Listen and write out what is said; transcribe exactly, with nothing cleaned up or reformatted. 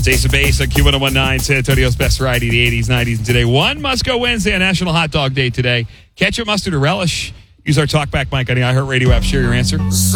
Ace of Base on Q one oh one nine, San Antonio's best variety, the eighties, nineties, and today. One Must Go Wednesday on National Hot Dog Day today. Ketchup, mustard, or relish? Use our talkback mic on the iHeartRadio app. Share your answer.